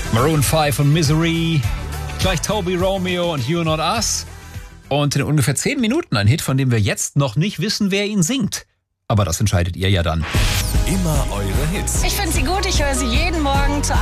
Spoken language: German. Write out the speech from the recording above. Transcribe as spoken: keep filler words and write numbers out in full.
Maroon fünf und Misery. Gleich Toby Romeo und You Not Us. Und in ungefähr zehn Minuten ein Hit, von dem wir jetzt noch nicht wissen, wer ihn singt. Aber das entscheidet ihr ja dann. Immer eure Hits. Ich finde sie gut, ich höre sie jeden Morgen zur